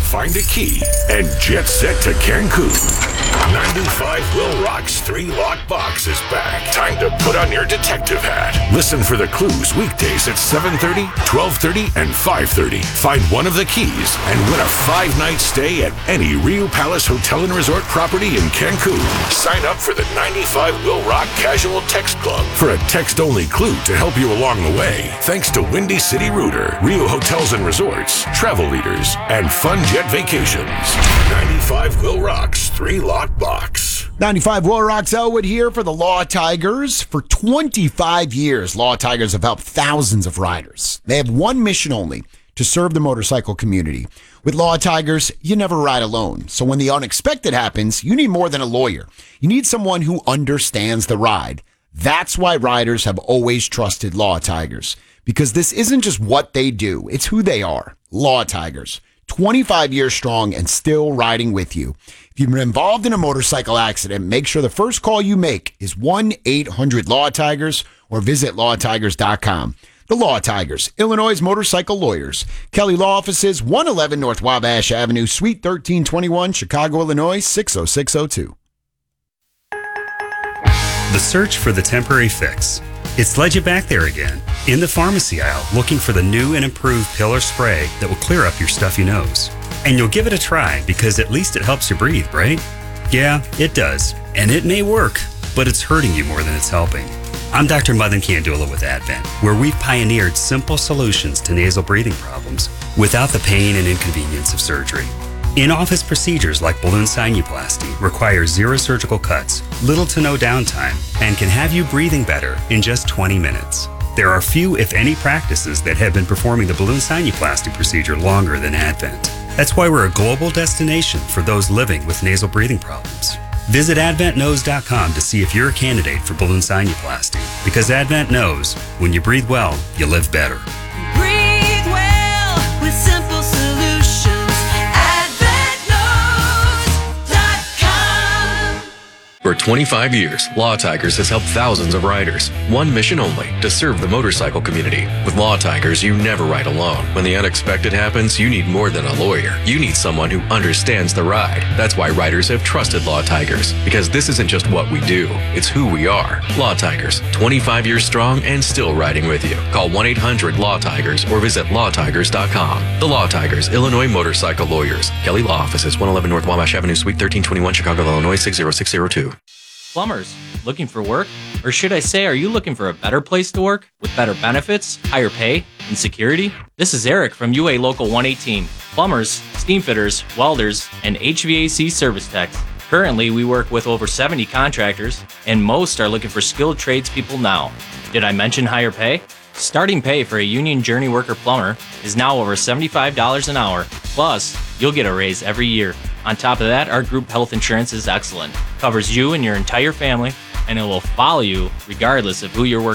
find a key and jet set to Cancun. 95 Will Rock's 3-Lock Box is back. Time to put on your detective hat. Listen for the clues weekdays at 7:30, 12:30, and 5:30. Find one of the keys and win a 5-night stay at any Rio Palace Hotel and Resort property in Cancun. Sign up for the 95 Will Rock Casual Text Club for a text-only clue to help you along the way. Thanks to Windy City Rooter, Rio Hotels and Resorts, Travel Leaders, and Fun Jet Vacations. 95 Will Rock's 3-Lock Box. 95 Will Rock's Elwood here for the Law Tigers. For 25 years, Law Tigers have helped thousands of riders. They have one mission only: to serve the motorcycle community. With Law Tigers, you never ride alone. So when the unexpected happens, you need more than a lawyer. You need someone who understands the ride. That's why riders have always trusted Law Tigers. Because this isn't just what they do, it's who they are. Law Tigers. 25 years strong and still riding with you. If you've been involved in a motorcycle accident, make sure the first call you make is 1-800-LAW-TIGERS or visit lawtigers.com. The Law Tigers, Illinois' motorcycle lawyers. Kelly Law Offices, 111 North Wabash Avenue, Suite 1321, Chicago, Illinois, 60602. The search for the temporary fix. It's led you back there again, in the pharmacy aisle, looking for the new and improved Pillar Spray that will clear up your stuffy nose. And you'll give it a try because at least it helps you breathe, right? Yeah, it does. And it may work, but it's hurting you more than it's helping. I'm Dr. Madan Kandula with Advent, where we've pioneered simple solutions to nasal breathing problems without the pain and inconvenience of surgery. In-office procedures like balloon sinuplasty require 0 surgical cuts, little to no downtime, and can have you breathing better in just 20 minutes. There are few, if any, practices that have been performing the balloon sinuplasty procedure longer than Advent. That's why we're a global destination for those living with nasal breathing problems. Visit AdventKnows.com to see if you're a candidate for balloon sinuplasty, because Advent knows when you breathe well, you live better. Breathe well with simple solutions. AdventKnows.com. For 25 years, Law Tigers has helped thousands of riders. One mission only: to serve the motorcycle community. With Law Tigers, you never ride alone. When the unexpected happens, you need more than a lawyer. You need someone who understands the ride. That's why riders have trusted Law Tigers. Because this isn't just what we do, it's who we are. Law Tigers, 25 years strong and still riding with you. Call 1-800-LAW-TIGERS or visit lawtigers.com. The Law Tigers, Illinois motorcycle lawyers. Kelly Law Offices, 111 North Wabash Avenue, Suite 1321, Chicago, Illinois, 60602. Plumbers, looking for work? Or should I say, are you looking for a better place to work with better benefits, higher pay, and security? This is Eric from UA Local 118. Plumbers, steam fitters, welders, and HVAC service techs. Currently, we work with over 70 contractors, and most are looking for skilled tradespeople now. Did I mention higher pay? Starting pay for a union journey worker plumber is now over $75 an hour. Plus, you'll get a raise every year. On top of that, our group health insurance is excellent. Covers you and your entire family, and it will follow you regardless of who you're working